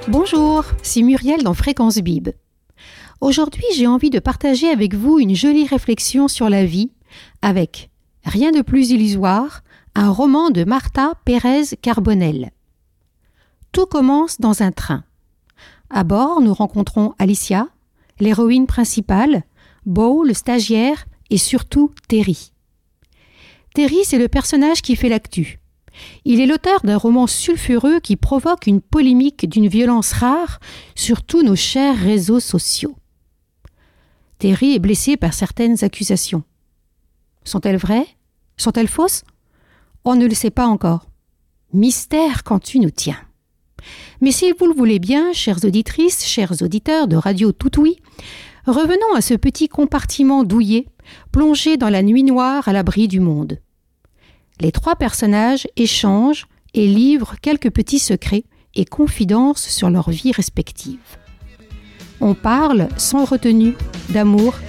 Bonjour, c'est Muriel dans Fréquence Bib. Aujourd'hui, j'ai envie de partager avec vous une jolie réflexion sur la vie avec Rien de plus illusoire, un roman de Martha Pérez Carbonell. Tout commence dans un train. À bord, nous rencontrons Alicia, l'héroïne principale, Beau, le stagiaire et surtout Terry. Terry, c'est le personnage qui fait l'actu. Il est l'auteur d'un roman sulfureux qui provoque une polémique d'une violence rare sur tous nos chers réseaux sociaux. Terry est blessé par certaines accusations. Sont-elles vraies ? Sont-elles fausses ? On ne le sait pas encore. Mystère quand tu nous tiens. Mais si vous le voulez bien, chères auditrices, chers auditeurs de Radio Toutoui, revenons à ce petit compartiment douillet, plongé dans la nuit noire à l'abri du monde. Les trois personnages échangent et livrent quelques petits secrets et confidences sur leur vie respective. On parle sans retenue d'amour